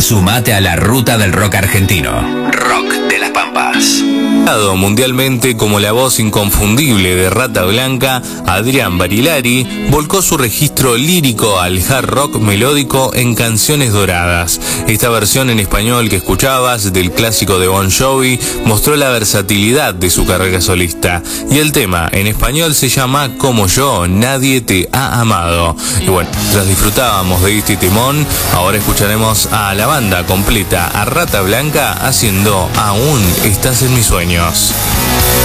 Sumate a la ruta del rock argentino. Rock de las Pampas. Mundialmente como la voz inconfundible de Rata Blanca, Adrián Barilari volcó su registro lírico al hard rock melódico en Canciones Doradas. Esta versión en español que escuchabas del clásico de Bon Jovi mostró la versatilidad de su carrera solista, y el tema en español se llama Como yo, nadie te ha amado. Y bueno, tras disfrutábamos de este temón, ahora escucharemos a la banda completa, a Rata Blanca haciendo Aún estás en mis sueños.